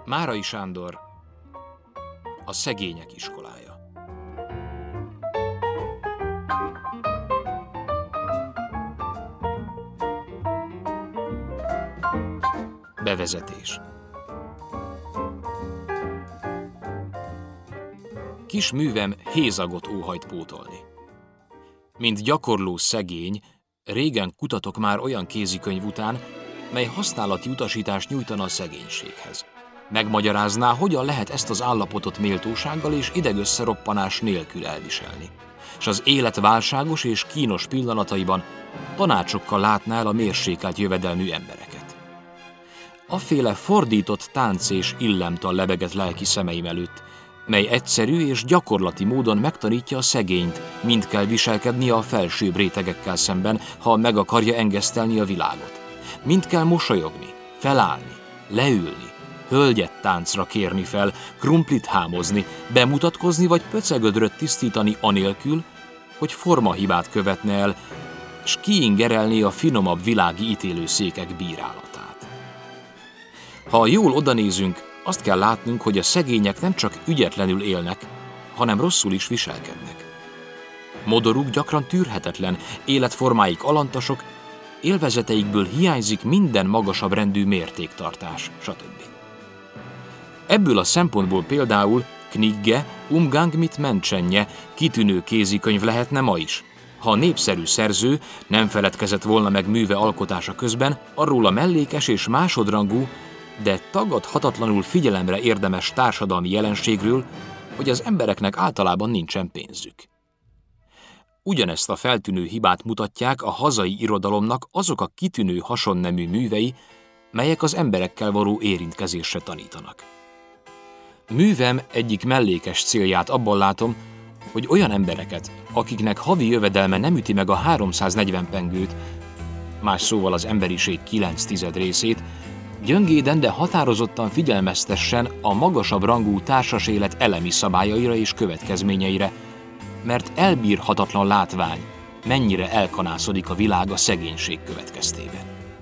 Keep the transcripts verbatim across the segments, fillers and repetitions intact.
Márai Sándor, a szegények iskolája. Bevezetés. Kis művem hézagot óhajt pótolni. Mint gyakorló szegény, régen kutatok már olyan kézikönyv után, mely használati utasítást nyújtana a szegénységhez. Megmagyarázná, hogyan lehet ezt az állapotot méltósággal és idegösszeroppanás nélkül elviselni, és az élet válságos és kínos pillanataiban tanácsokkal látná el a mérsékelt jövedelmű embereket. Afféle fordított tánc és illemtal lebegett lelki szemeim előtt, mely egyszerű és gyakorlati módon megtanítja a szegényt, mind kell viselkednie a felsőbb rétegekkel szemben, ha meg akarja engesztelni a világot. Mind kell mosolyogni, felállni, leülni, hölgyet táncra kérni fel, krumplit hámozni, bemutatkozni vagy pöcegödröt tisztítani anélkül, hogy formahibát követne el, s kiingerelné a finomabb világi ítélőszékek bírálatát. Ha jól odanézünk, azt kell látnunk, hogy a szegények nem csak ügyetlenül élnek, hanem rosszul is viselkednek. Modoruk gyakran tűrhetetlen, életformáik alantasok, élvezeteikből hiányzik minden magasabb rendű mértéktartás, stb. Ebből a szempontból például Knigge, Umgang mit Menschenje kitűnő kézikönyv lehetne ma is, ha a népszerű szerző nem feledkezett volna meg műve alkotása közben arról a mellékes és másodrangú, de tagadhatatlanul figyelemre érdemes társadalmi jelenségről, hogy az embereknek általában nincsen pénzük. Ugyanezt a feltűnő hibát mutatják a hazai irodalomnak azok a kitűnő hasonnemű művei, melyek az emberekkel való érintkezésre tanítanak. Művem egyik mellékes célját abban látom, hogy olyan embereket, akiknek havi jövedelme nem üti meg a háromszáznegyven pengőt, más szóval az emberiség kilenc tized részét, gyöngéden, de határozottan figyelmeztessen a magasabb rangú társas élet elemi szabályaira és következményeire, mert elbírhatatlan látvány, mennyire elkanászodik a világ a szegénység következtében.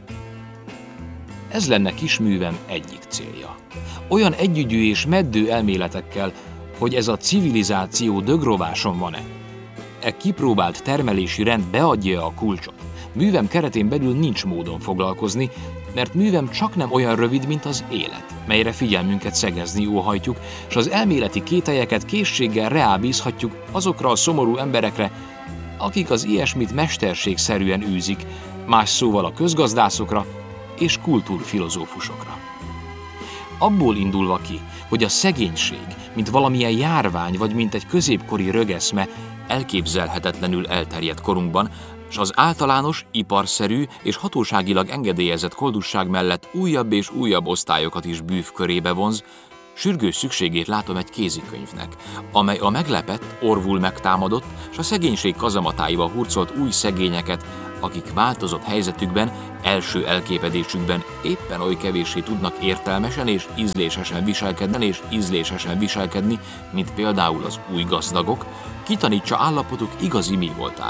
Ez lenne kisművem egyik célja. Olyan együgyű és meddő elméletekkel, hogy ez a civilizáció dögrováson van-e. E kipróbált termelési rend beadja a kulcsot. Művem keretén belül nincs módon foglalkozni, mert művem csak nem olyan rövid, mint az élet, melyre figyelmünket szegezni óhajtjuk, és az elméleti kételyeket készséggel reábízhatjuk azokra a szomorú emberekre, akik az ilyesmit mesterségszerűen űzik, más szóval a közgazdászokra és kultúrfilozófusokra. Abból indulva ki, hogy a szegénység, mint valamilyen járvány vagy mint egy középkori rögeszme elképzelhetetlenül elterjedt korunkban, s az általános, iparszerű és hatóságilag engedélyezett koldusság mellett újabb és újabb osztályokat is bűv körébe vonz, sürgős szükségét látom egy kézikönyvnek, amely a meglepett, orvul megtámadott, s a szegénység kazamatáiba hurcolt új szegényeket, akik változott helyzetükben, első elképedésükben éppen oly kevéssé tudnak értelmesen és ízlésesen viselkedni és ízlésesen viselkedni, mint például az új gazdagok, kitanítsa állapotuk igazi mi voltára.